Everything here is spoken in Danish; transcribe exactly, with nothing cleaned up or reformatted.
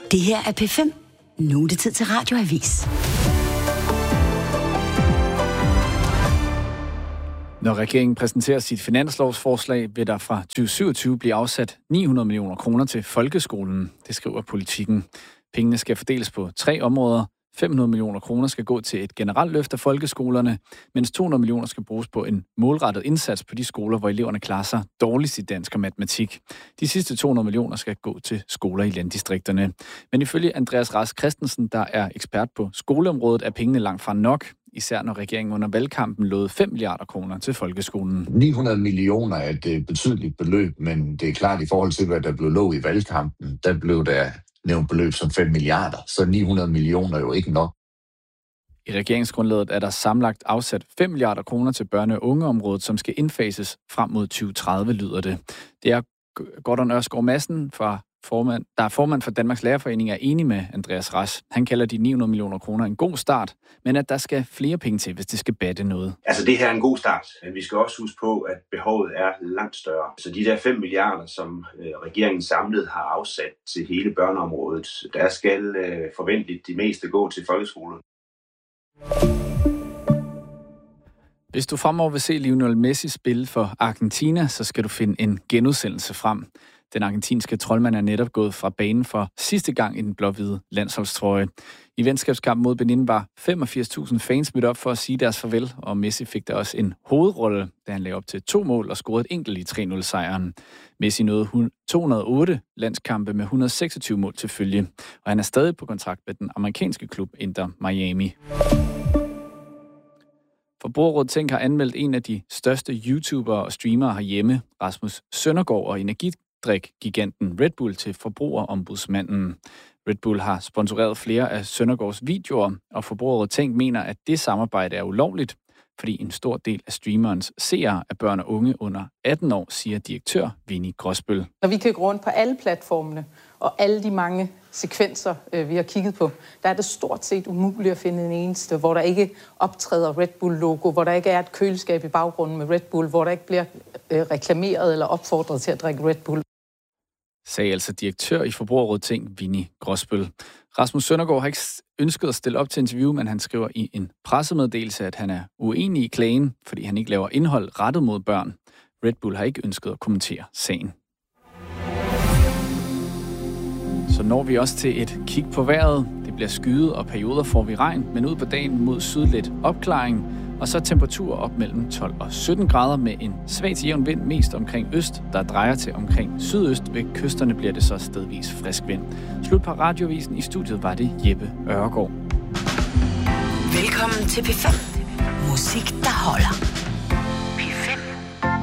Det her er P fem. Nu er det tid til Radioavis. Når regeringen præsenterer sit finanslovsforslag, vil der fra tyve syvogtyve blive afsat ni hundrede millioner kroner til folkeskolen. Det skriver Politikken. Pengene skal fordeles på tre områder. fem hundrede millioner kroner skal gå til et generelt løft af folkeskolerne, mens to hundrede millioner skal bruges på en målrettet indsats på de skoler, hvor eleverne klarer sig dårligst i dansk og matematik. De sidste to hundrede millioner skal gå til skoler i landdistrikterne. Men ifølge Andreas Rask Christensen, der er ekspert på skoleområdet, er pengene langt fra nok, især når regeringen under valgkampen lovede fem milliarder kroner til folkeskolen. ni hundrede millioner er et betydeligt beløb, men det er klart i forhold til, hvad der blev lovet i valgkampen, der blev der nævnt beløb som fem milliarder, så ni hundrede millioner er jo ikke nok. I regeringsgrundlaget er der sammenlagt afsat fem milliarder kroner til børne- og ungeområdet, som skal indfases frem mod tyve tredive, lyder det. Det er Gordon Ørskov Madsen, fra formand, der er formand for Danmarks Lærerforening, er enig med Andreas Rask. Han kalder de ni hundrede millioner kroner en god start, men at der skal flere penge til, hvis det skal batte noget. Altså det her er en god start, men vi skal også huske på, at behovet er langt større. Så de der fem milliarder, som øh, regeringen samlet har afsat til hele børneområdet, der skal øh, forventeligt de meste gå til folkeskolen. Hvis du fremover vil se Lionel Messi spille for Argentina, så skal du finde en genudsendelse frem. Den argentinske troldmand er netop gået fra banen for sidste gang i den blå-hvide landsholdstrøje. I venskabskampen mod Benin var femogfirs tusind fans mødt op for at sige deres farvel, og Messi fik da også en hovedrolle, da han lagde op til to mål og scorede et enkelt i tre nul-sejren. Messi nåede to hundrede og otte landskampe med et hundrede og seksogtyve mål til følge, og han er stadig på kontrakt med den amerikanske klub Inter Miami. Forbrugerrådet Tænk har anmeldt en af de største YouTubere og streamere herhjemme, Rasmus Søndergaard, og energidrik-giganten Red Bull til forbrugerombudsmanden. Red Bull har sponsoreret flere af Søndergaards videoer, og Forbrugerrådet Tænk mener, at det samarbejde er ulovligt, fordi en stor del af streamerens seere er børn og unge under atten år, siger direktør Vinnie Gråsbøl. Når vi kan gå rundt på alle platformene og alle de mange sekvenser, vi har kigget på, der er det stort set umuligt at finde en eneste, hvor der ikke optræder Red Bull-logo, hvor der ikke er et køleskab i baggrunden med Red Bull, hvor der ikke bliver reklameret eller opfordret til at drikke Red Bull. Sagde altså direktør i Forbrugerrådet Tænk, Vinnie Gråsbøl. Rasmus Søndergaard har ikke ønsket at stille op til interview, men han skriver i en pressemeddelelse, at han er uenig i klagen, fordi han ikke laver indhold rettet mod børn. Red Bull har ikke ønsket at kommentere sagen. Så når vi også til et kig på vejret. Det bliver skyet, og perioder får vi regn, men ud på dagen mod sydligt opklaring, og så temperaturer op mellem tolv og sytten grader med en svag til jævn vind mest omkring øst, der drejer til omkring sydøst. Ved kysterne bliver det så stedvis frisk vind. Slut på Radiovisen. I studiet var det Jeppe Ørgaard. Velkommen til P fem. Musik, der holder.